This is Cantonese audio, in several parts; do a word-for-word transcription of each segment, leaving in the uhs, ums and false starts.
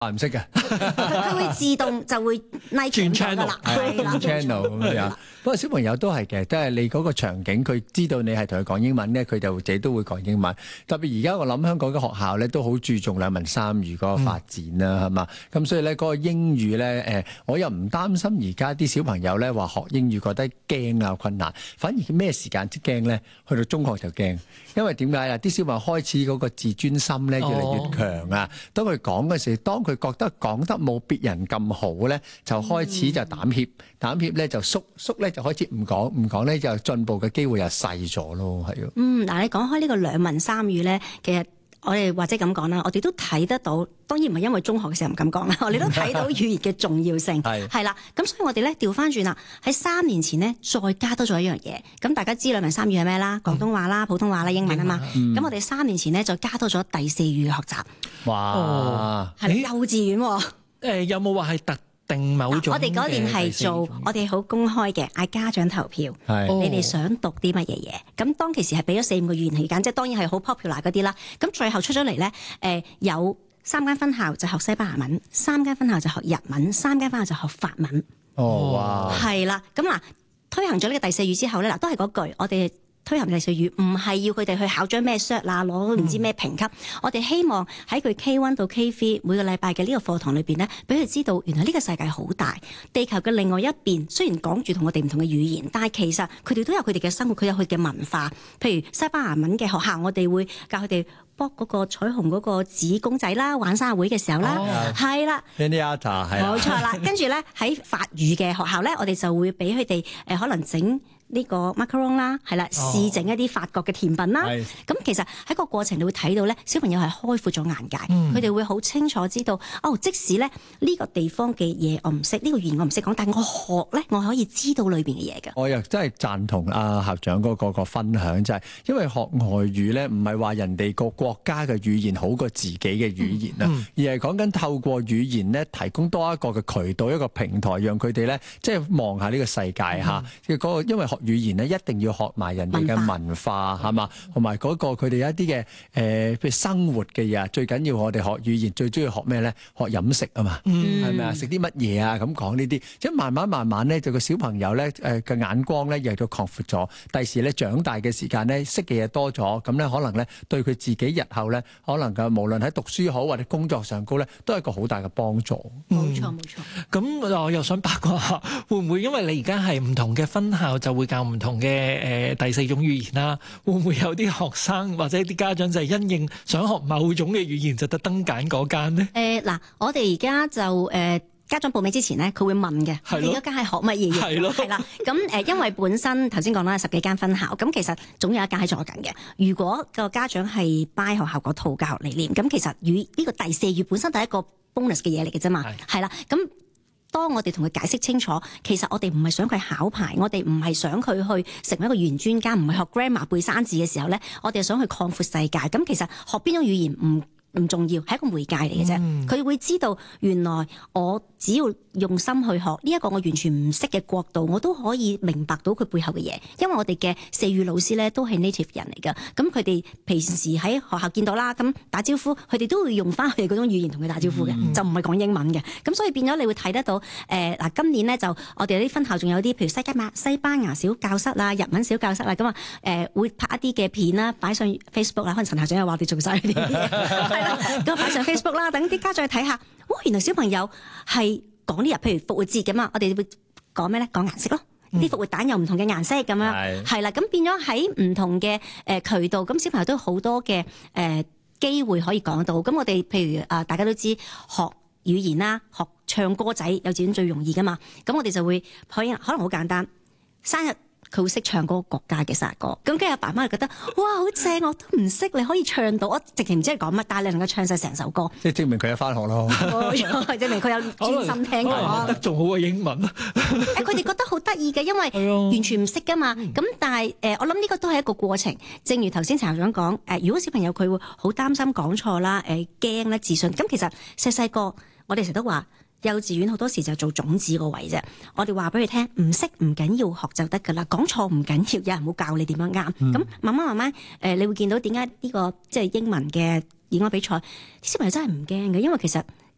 唔識嘅， 佢會自動就會拉轉咗噶啦，係啦 channel 咁樣。不過小朋友都係嘅，都係你嗰個場景，佢知道你係同佢講英文咧，佢就自己都會講英文。特別而家我諗香港嘅學校咧，都好注重兩文三語嗰個發展啦，係嘛、嗯？咁所以咧嗰個英語咧，誒，我又唔擔心而家啲小朋友咧話學英語覺得驚啊困難，反而咩時間即驚咧？去到中學就驚，因為點解啊？啲小朋友開始嗰個自尊心咧越嚟越強啊！哦、當佢講嘅時候，當佢覺得講得冇別人咁好咧，就開始就膽怯，膽怯咧就縮縮咧就開始唔講，唔講咧就進步嘅機會又細咗咯，係啊。 嗯，嗱，你講開呢個兩文三語咧，其實我哋或者咁講啦，我哋都睇得到，當然唔係因為中學嘅時候唔敢講啦，我哋都睇到語言嘅重要性係係啦。咁所以我哋咧調翻轉啦，喺三年前呢，再加多咗一樣嘢。咁大家知兩文三語係咩啦？廣東話啦、普通話啦、英文啊嘛。咁、嗯、我哋三年前呢，就加多咗第四語嘅學習。 哇！ 係、哦、幼稚園、啊。 誒、呃、有冇話係特定某種？ 我哋嗰年係做，我哋好公開嘅，嗌家長投票。係你哋想讀啲乜嘢嘢？咁當其時係俾咗四五個語言時間，即係當然係好 popular 嗰啲啦。咁最後出咗嚟咧，誒、呃、有三間分校就學西班牙文，三間分校就學日文，三間分校就學法文。 哦，哇！ 係啦，咁嗱推行咗呢個第四語之後咧，嗱都係嗰句，我哋。推行第四語唔係要佢哋去考張咩 cert 啦，攞唔知咩評級。嗯、我哋希望喺佢 K 一 到 K 三每個禮拜嘅呢個課堂裏邊咧，俾佢知道原來呢個世界好大，地球嘅另外一邊雖然講住同我哋唔同嘅語言，但係其實佢哋都有佢哋嘅生活，佢有佢嘅文化。譬如西班牙文嘅學校，我哋會教佢哋剝嗰個彩虹嗰個紙公仔啦，玩生日會嘅時候啦，係啦 Pinata 係冇錯啦。跟住咧喺法語嘅學校咧，我哋就會俾佢哋誒可能整。呢個 macaron 啦，係啦，試整一啲法國嘅甜品啦。咁、哦、其實喺個過程你會睇到咧，小朋友係開闊咗眼界，佢哋、嗯、會好清楚知道，哦，即使咧呢個地方嘅嘢我唔識，呢、呢個語言我唔識講，但係我學咧，我可以知道裏邊嘅嘢嘅。 我又真係贊同阿校長嗰個個分享，就係、是、因為學外語咧，唔係話人哋個國家嘅語言好過自己嘅語言啊，嗯、而係講緊透過語言咧，提供多一個嘅渠道，一個平台，讓佢哋咧即係望下呢個世界嚇。嗰個、嗯、因為學語言咧一定要學埋人哋嘅文化係嘛，同埋嗰個佢哋一啲嘅誒譬如生活嘅嘢，最緊要我哋學語言最中意學咩咧？學飲食啊嘛，係咪啊？食啲乜嘢啊？咁講呢啲，即係慢慢慢慢咧，就個小朋友咧誒嘅眼光咧亦都擴闊咗。第時咧長大嘅時間咧，識嘅嘢多咗，咁咧可能咧對佢自己日後咧，可能嘅無論喺讀書好或者工作上高咧，都係一個好大嘅幫助。 冇錯冇錯。 咁我又想八卦下，會唔會因為你而家係唔同嘅分校，就會教唔同嘅誒、呃、第四種語言啦？會唔會有啲學生或者啲家長就係因應想學某種嘅語言，就特登揀嗰間呢？誒嗱、 呃，我哋而家就誒、呃、家長報名之前咧，佢會問嘅，你嗰間係學乜嘢嘢？係咯，係啦。咁誒、呃，因為本身頭先講啦，十幾間分校，咁其實總有一間係做緊嘅。如果個家長係 buy 學校嗰套教學理念，咁其實語呢個第四語本身係一個 bonus 嘅嘢嚟嘅啫嘛，係啦，咁。當我哋同佢解釋清楚，其實我哋唔係想佢考牌，我哋唔係想佢去成為一個語言專家，唔係學 grammar 背生字嘅時候咧，我哋係想去擴闊世界。咁其實學邊種語言唔唔重要，係一個媒介嚟嘅啫。佢、嗯、會知道原來我只要用心去學呢一、這個我完全唔識嘅國度，我都可以明白到佢背後嘅嘢。因為我哋嘅四語老師咧都係 native 人嚟㗎，咁佢哋平時喺學校見到啦，咁打招呼，佢哋都會用翻佢哋嗰種語言同佢打招呼嘅，嗯、就唔係講英文嘅。咁所以變咗你會睇得到，誒、呃、嗱，今年咧就我哋啲分校仲有啲，譬如西加馬西班牙小教室啦、日文小教室啦，咁啊誒會拍一啲嘅片啦，擺上 Facebook 啦，可能陳校長又話我哋做晒呢啲嘢，係啦，咁擺上 Facebook 啦，等啲家長去睇下，哇，原來小朋友係。講啲日，譬如復活節咁啊，我哋會講咩咧？講顏色咯，啲復活蛋有唔同嘅顏色咁樣，係啦，咁變咗喺唔同嘅誒渠道，咁小朋友都好多嘅誒機會可以講到。咁我哋譬如啊，大家都知學語言啦，學唱歌仔，幼稚園最容易噶嘛。咁我哋就會可以可能好簡單，生日。佢會識唱嗰個國家嘅生日歌，咁跟住阿爸媽就覺得哇好正，我都唔識，你可以唱到，我直情唔知佢講乜，但係你能夠唱晒成首歌， 即係證明佢有返學咯。 冇錯，證明佢有專心聽歌， 得仲好過英文。 誒，佢哋覺得好得意嘅，因為完全唔識噶嘛。咁但係誒，我諗呢個都係一個過程。正如頭先陳校長講，誒，如果小朋友佢會好擔心講錯啦，誒驚咧自信，咁其實細細個我哋成日都話。幼稚園好多時就做種子個位啫，我哋話俾佢聽，唔識唔緊要，學就得噶啦，講錯唔緊要，有人會教你點樣啱。咁、嗯、慢慢慢慢，誒、呃，你會見到點解呢個即係英文嘅演講比賽，啲小朋友真係唔驚嘅，因為其實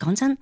講真，